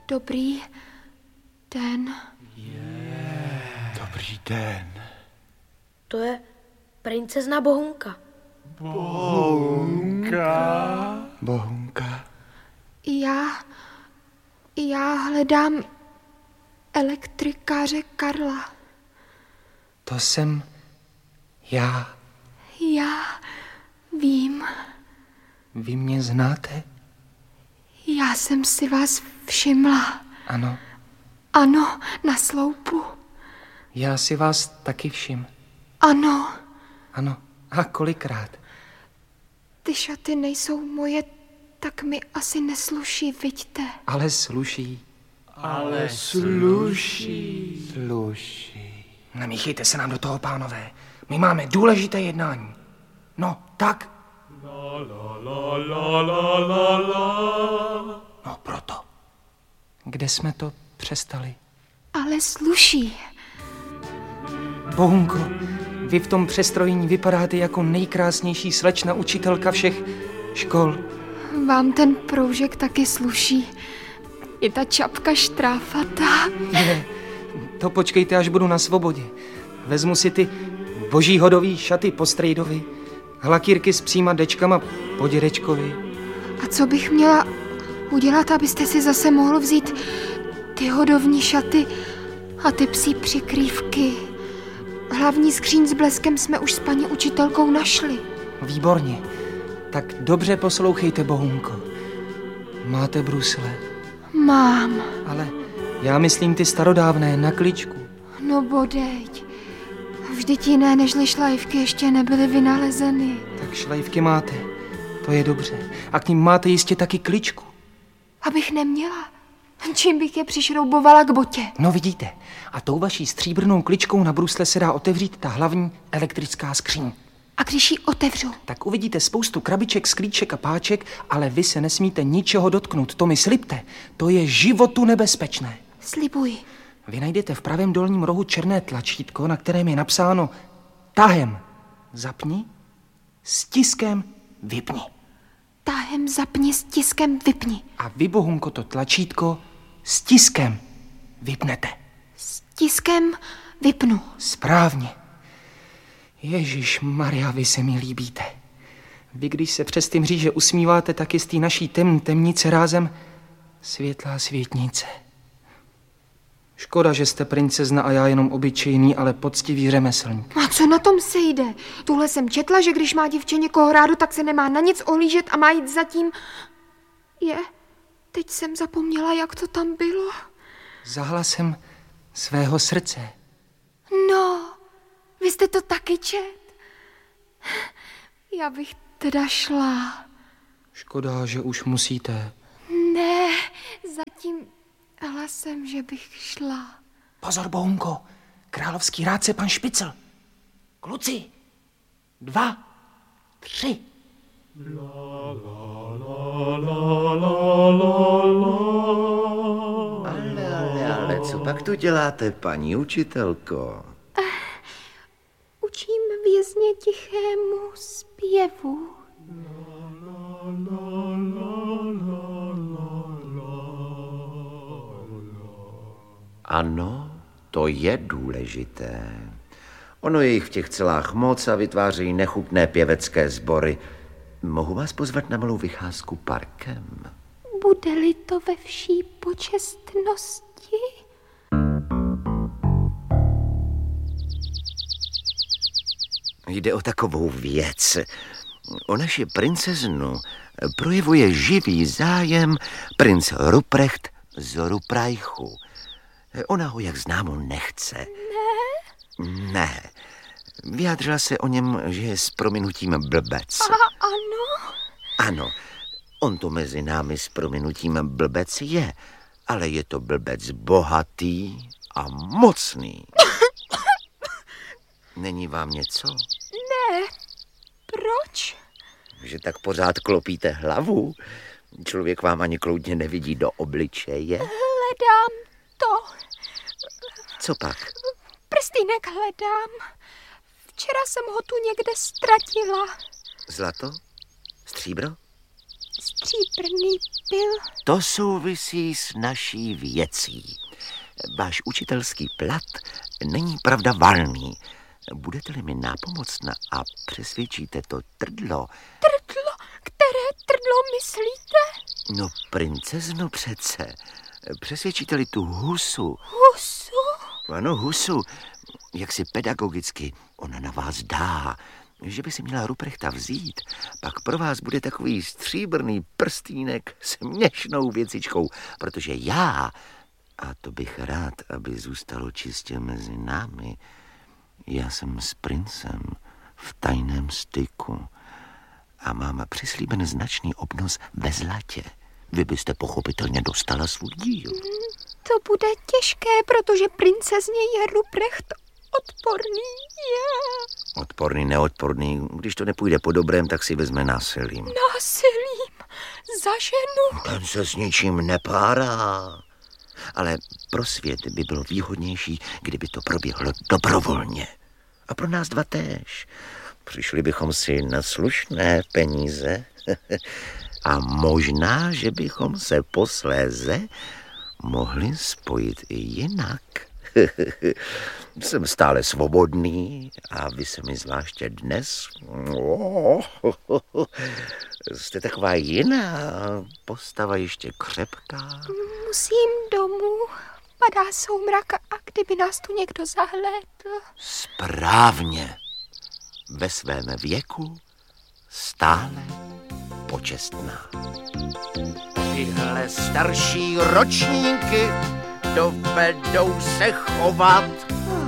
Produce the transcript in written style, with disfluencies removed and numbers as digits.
Dobrý den. Dobrý den. To je princezna Bohunka. Bohunka. Já hledám elektrikáře Karla. To jsem já. Já vím. Vy mě znáte? Já jsem si vás všimla. Ano. Ano, na sloupu. Já si vás taky všim. Ano. Ano. A kolikrát? Ty šaty nejsou moje, tak mi asi nesluší, viďte. Ale sluší. Ale sluší. Sluší. Nemíchejte se nám do toho, pánové. My máme důležité jednání. No, tak. No, proto. Kde jsme to přestali? Ale sluší. Bohunko, vy v tom přestrojení vypadáte jako nejkrásnější slečna učitelka všech škol. Vám ten proužek taky sluší. Je ta čapka štráfatá. Ne, to počkejte, až budu na svobodě. Vezmu si ty božíhodový šaty po strejdovi, hlakírky s příma dečkama po dědečkovi. A co bych měla udělat, abyste si zase mohl vzít ty hodovní šaty a ty psí přikrývky? Hlavní skříň s bleskem jsme už s paní učitelkou našli. Výborně. Tak dobře poslouchejte, Bohunko. Máte brusle? Mám. Ale já myslím ty starodávné na kličku. No bodeď. Vždyť jiné nežli šlajvky ještě nebyly vynalezeny. Tak šlajvky máte. To je dobře. A k ním máte jistě taky kličku. Abych neměla. Čím bych je přišroubovala k botě? No vidíte. A tou vaší stříbrnou kličkou na brusle se dá otevřít ta hlavní elektrická skříň. A když ji otevřu? Tak uvidíte spoustu krabiček, sklíček a páček, ale vy se nesmíte ničeho dotknout. To mi slibte. To je životu nebezpečné. Slibuji. Vy najdete v pravém dolním rohu černé tlačítko, na kterém je napsáno tahem zapni, stiskem vypni. Tahem zapni, stiskem vypni. A vy, Bohunko, to tlačítko stiskem vypnete. Stiskem vypnu. Správně. Ježíš Maria, vy se mi líbíte. Vy, když se přes ty mříže usmíváte, tak je z té naší temnice rázem světlá světnice. Škoda, že jste princezna a já jenom obyčejný, ale poctivý řemeslník. A co na tom se jde? Tuhle jsem četla, že když má dívče někoho rádo, tak se nemá na nic ohlížet a má jít zatím. Teď jsem zapomněla, jak to tam bylo. Za hlasem svého srdce. No, vy jste to taky čet? Já bych teda šla. Škoda, že už musíte. Ne, zatím hlasem, že bych šla. Pozor, Bohunko, královský rádce pan Špicl. Kluci, 2, 3. Ale, co pak tu děláte, paní učitelko? Učím vězně tichému zpěvu. Ano, to je důležité. Ono je jich v těch celách moc a vytvářejí nechutné pěvecké sbory. Mohu vás pozvat na malou vycházku parkem? Bude-li to ve vší počestnosti? Jde o takovou věc. O naši princeznu projevuje živý zájem princ Ruprecht z Ruprajchu. Ona ho, jak známo, nechce. Ne. Vyjádřila se o něm, že je s prominutím blbec. Ano? Ano, on to mezi námi s prominutím blbec je, ale je to blbec bohatý a mocný. Není vám něco? Ne. Proč? Že tak pořád klopíte hlavu? Člověk vám ani kloudně nevidí do obličeje. Hledám to. Co pak? Prstýnek hledám. Včera jsem ho tu někde ztratila. Zlato? Stříbro? Stříbrný pil. To souvisí s naší věcí. Váš učitelský plat není pravda valný. Budete-li mi nápomocna a přesvědčíte to trdlo... Trdlo? Které trdlo myslíte? No, princezno přece. Přesvědčíte-li tu husu... Husu? Ano, husu. Jak si pedagogicky ona na vás dá, že by si měla Ruprechta vzít, pak pro vás bude takový stříbrný prstýnek s měšnou věcičkou, protože já, a to bych rád, aby zůstalo čistě mezi námi, já jsem s princem v tajném styku a mám přislíben značný obnos ve zlatě. Vy byste pochopitelně dostala svůj díl. To bude těžké, protože princezně je Ruprecht odporný. Odporný, neodporný. Když to nepůjde po dobrém, tak si vezme násilím. Násilím? Za ženu? Ten se s ničím nepárá. Ale pro svět by bylo výhodnější, kdyby to proběhlo dobrovolně. A pro nás dva též. Přišli bychom si na slušné peníze a možná, že bychom se posléze mohli spojit i jinak. Jsem stále svobodný a vy se mi zvláště dnes... Jste taková jiná, postava ještě křepká. Musím domů. Padá soumrak a kdyby nás tu někdo zahlédl. Správně. Ve svém věku stále počestná. Tyhle starší ročníky dovedou se chovat